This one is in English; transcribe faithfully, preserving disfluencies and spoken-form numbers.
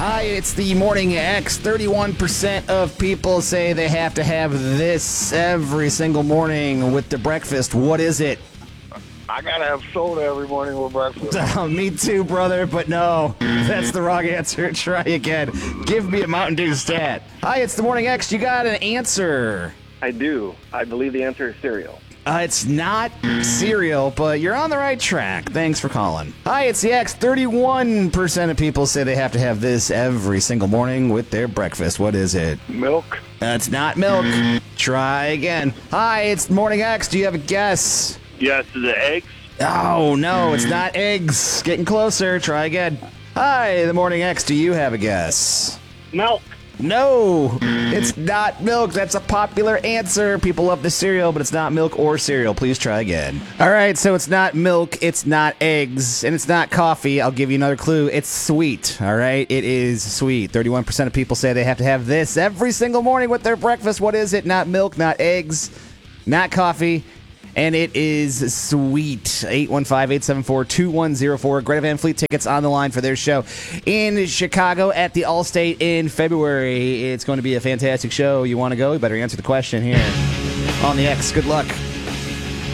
Hi, it's the Morning X. thirty-one percent of people say they have to have this every single morning with their breakfast. What is it? I gotta have soda every morning with breakfast. Oh, me too, brother, but no. That's the wrong answer. Try again. Give me a Mountain Dew stat. Hi, it's the Morning X. You got an answer. I do. I believe the answer is cereal. Uh, it's not cereal, but you're on the right track. Thanks for calling. Hi, it's the X. thirty-one percent of people say they have to have this every single morning with their breakfast. What is it? Milk. That's not milk. Try again. Hi, it's Morning X. Do you have a guess? Yes, is it eggs? Oh, no, it's not eggs. Getting closer. Try again. Hi, the Morning X. Do you have a guess? Milk. No, it's not milk. That's a popular answer. People love the cereal, but it's not milk or cereal. Please try again. All right, so it's not milk, it's not eggs, and it's not coffee. I'll give you another clue. It's sweet, all right? It is sweet. thirty-one percent of people say they have to have this every single morning with their breakfast. What is it? Not milk, not eggs, not coffee. And it is sweet. eight one five, eight seven four, two one zero four. Greta Van Fleet tickets on the line for their show in Chicago at the Allstate in February. It's going to be a fantastic show. You want to go? You better answer the question here on the X. Good luck.